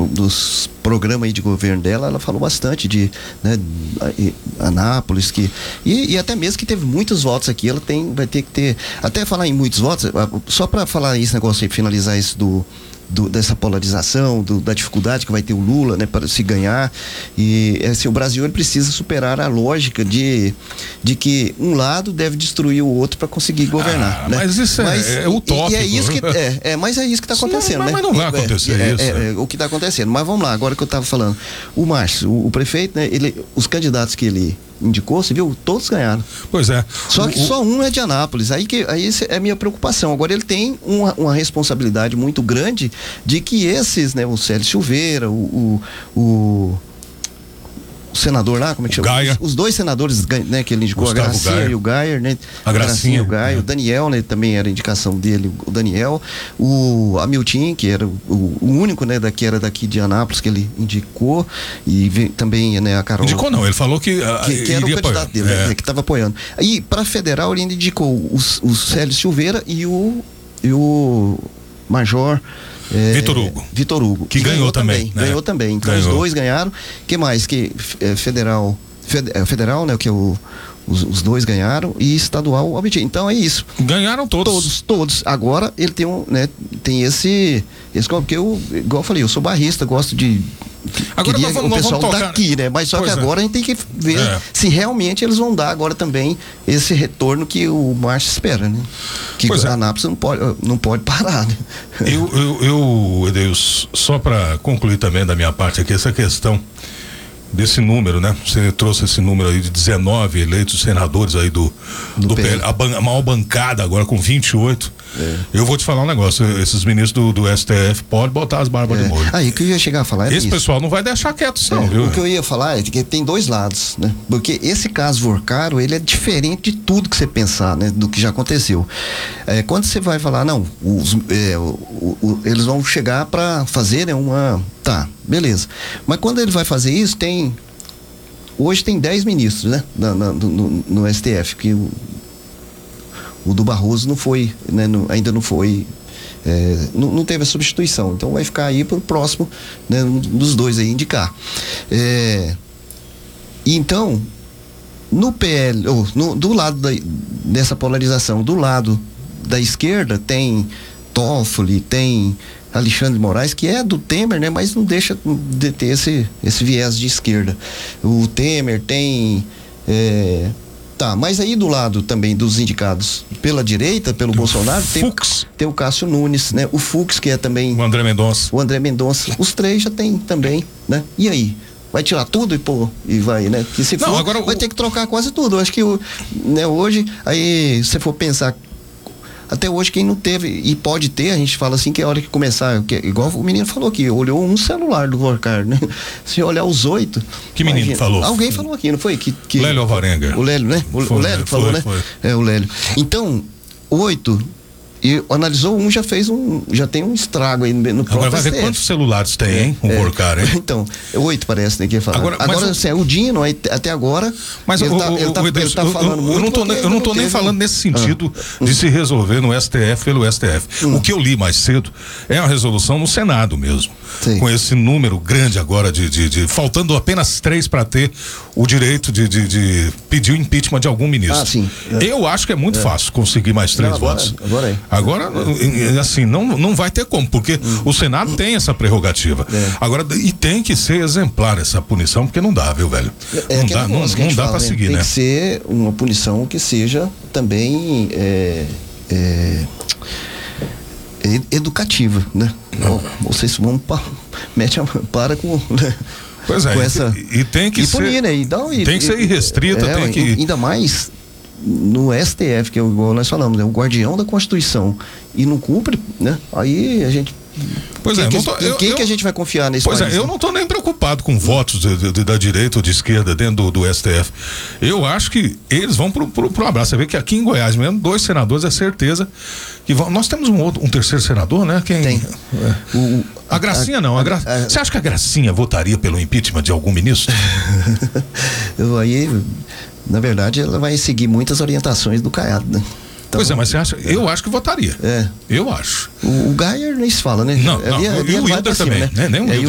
dos programas aí de governo dela, ela falou bastante de, né, Anápolis, e até mesmo que teve muitos votos aqui, ela vai ter que ter, até falar em muitos votos, só para falar esse negócio aí, finalizar isso dessa polarização, da dificuldade que vai ter o Lula, né, para se ganhar. E assim, o Brasil, ele precisa superar a lógica de que um lado deve destruir o outro para conseguir governar, né? Mas isso é utópico. E é isso que mas é isso que está acontecendo, né? Mas não vai acontecer isso. O que está acontecendo. Mas vamos lá, agora que eu estava falando, o Márcio, o prefeito, né, os candidatos que ele indicou, você viu? Todos ganharam. Pois é. Só que só um é de Anápolis. Aí é a minha preocupação. Agora ele tem uma responsabilidade muito grande de que esses, né, o Célio Silveira, o senador lá, como é que chama? Gaia. Os dois senadores, né, que ele indicou, Gustavo a Gracinha Gaia. e o Gaia, né? A Gracinha e o Gaia, o Daniel, né, também era a indicação dele, o Daniel, o Hamilton, que era o único, né, que era daqui de Anápolis, que ele indicou, e também, né, a Carol. Indicou não, ele falou que era o candidato dele, né, que estava apoiando. Aí, para federal, ele ainda indicou o Célio Silveira e o Major Vitor Hugo. Que ganhou também. Né? Ganhou também. Então os dois ganharam. Que mais? Federal, né? Que os dois ganharam. E estadual, obtido. Então é isso. Ganharam todos. Todos. Agora ele tem tem esse porque igual eu falei, eu sou barrista, gosto de. Agora o pessoal daqui, né? Mas só que agora a gente tem que ver se realmente eles vão dar agora também esse retorno que o Márcio espera, né? Que a Anápolis não pode parar, né? Edeilson, só para concluir também da minha parte aqui, essa questão desse número, né? Você trouxe esse número aí de 19 eleitos senadores aí do PL, a maior bancada agora com 28. Eu vou te falar um negócio, esses ministros do STF podem botar as barbas de molho. Aí que eu ia chegar a falar esse pessoal não vai deixar quieto não, viu? O que eu ia falar é que tem dois lados, né? Porque esse caso Vorcaro, ele é diferente de tudo que você pensar, né? Do que já aconteceu. Quando você vai falar, não, eles vão chegar para fazer, né, tá, beleza. Mas quando ele vai fazer isso, hoje tem 10 ministros, né? No STF, que o do Barroso não foi, né, ainda não foi, não teve a substituição, então vai ficar aí para o próximo, né, um dos dois aí indicar. Então, no PL, do lado dessa polarização, do lado da esquerda tem Toffoli, tem Alexandre de Moraes, que é do Temer, né, mas não deixa de ter esse viés de esquerda. O Temer tem mas aí do lado também dos indicados pela direita, pelo Bolsonaro, tem o Cássio Nunes, né? O Fux, que é também o André Mendonça. Os três já tem também, né? E aí? Vai tirar tudo e vai, né? Que se for, agora vai ter que trocar quase tudo. Eu acho que né, hoje, aí se for pensar, até hoje quem não teve e pode ter, a gente fala assim que é a hora que começar, igual o menino falou aqui, olhou um celular do Vorcaro, né? Se olhar os 8. Que menino falou? Alguém falou aqui, não foi? Lélio Alvarenga. O Lélio, né? O Lélio que falou, né? O Lélio. Então, 8. E analisou já tem um estrago aí no próprio. Agora vai ver quantos celulares tem, hein? O Vorcaro, hein? Então, 8 parece, né, que ia falar. Agora assim, o Dino, até agora, mas ele tá falando muito. Eu não tô nem falando nesse sentido de se resolver no STF pelo STF. O que eu li mais cedo é uma resolução no Senado mesmo. Sim. Com esse número grande agora faltando apenas 3 para ter o direito de pedir o impeachment de algum ministro. Sim. Eu acho que é muito fácil conseguir mais 3 votos. Agora, assim, não vai ter como, porque o Senado tem essa prerrogativa. Agora, e tem que ser exemplar essa punição, porque não dá, viu, velho? Não dá pra seguir, né? Tem que ser uma punição que seja também educativa, né? Vocês vão para com... Né? Pois é, e tem que punir, né? Tem que ser irrestrita, tem que... Ainda mais no STF, que é igual nós falamos, é o guardião da Constituição, e não cumpre, né? Aí a gente... Quem que a gente vai confiar nesse país? Eu não estou nem preocupado com votos da direita ou de esquerda dentro do STF. Eu acho que eles vão pro abraço. Você vê que aqui em Goiás mesmo, 2 senadores é certeza que vão. Nós temos um terceiro senador, né? Quem? Tem. A Gracinha não. Você acha que a Gracinha votaria pelo impeachment de algum ministro? Aí, na verdade, ela vai seguir muitas orientações do Caiado, né? Então, pois é, mas você acha? Eu acho que votaria. Eu acho. O Gaia nem se fala, né? Não, e o Wilder também, né?